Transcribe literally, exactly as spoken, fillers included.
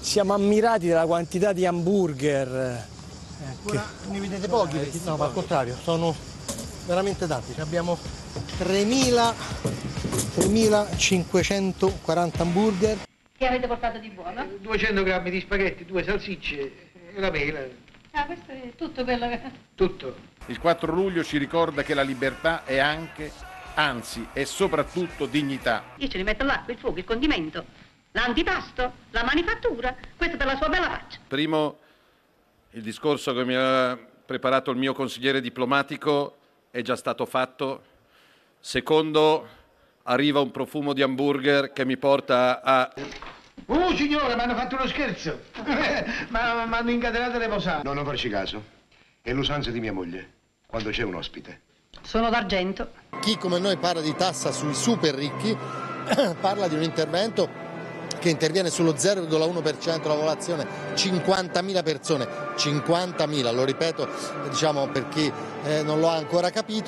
Siamo ammirati dalla quantità di hamburger. Eh, Ora ne vedete pochi, perché, no, ma al contrario, sono veramente tanti. Abbiamo tremilacinquecentoquaranta hamburger. Che avete portato di buono? duecento grammi di spaghetti, due salsicce e la mela. Ah, questo è tutto quello che... Tutto. Il quattro luglio ci ricorda che la libertà è anche, anzi, è soprattutto dignità. Io ce ne metto l'acqua, il fuoco, il condimento, l'antipasto, la manifattura, questo per la sua bella faccia. Primo, il discorso che mi ha preparato il mio consigliere diplomatico è già stato fatto. Secondo, arriva un profumo di hamburger che mi porta a... Oh signore, mi hanno fatto uno scherzo. Ma mi hanno incatenato le posate. No, non farci caso. È l'usanza di mia moglie, quando c'è un ospite. Sono d'argento. Chi come noi parla di tassa sui super ricchi parla di un intervento che interviene sullo zero virgola uno per cento della popolazione, cinquantamila persone, cinquantamila, lo ripeto, diciamo per chi eh, non lo ha ancora capito.